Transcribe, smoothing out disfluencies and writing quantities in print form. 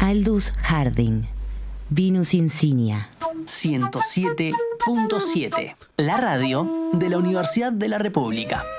Aldous Harding, Venus Insignia. 107.7, la radio de la Universidad de la República.